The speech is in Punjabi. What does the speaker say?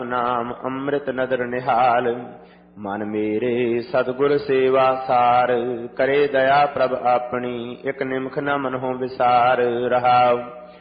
ਨਾਮ ਅੰਮ੍ਰਿਤ ਨਦਰ ਨਿਹਾਲ। ਮਨ ਮੇਰੇ ਸਤਿਗੁਰ ਸੇਵਾ ਸਾਰ, ਕਰੇ ਦਇਆ ਪ੍ਰਭ ਆਪਣੀ, ਇਕ ਨਿਮਖ ਨ ਮਨਹੁ ਵਿਸਾਰ। ਰਹਾਉ